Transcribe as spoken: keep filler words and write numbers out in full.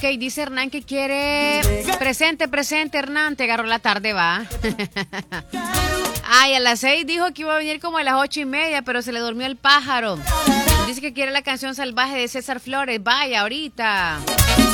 Ok, dice Hernán que quiere... Presente, presente, Hernán, te agarró la tarde, va. Ay, a las seis dijo que iba a venir como a las ocho y media, pero se le durmió el pájaro. Dice que quiere la canción Salvaje de César Flores. Vaya, ahorita.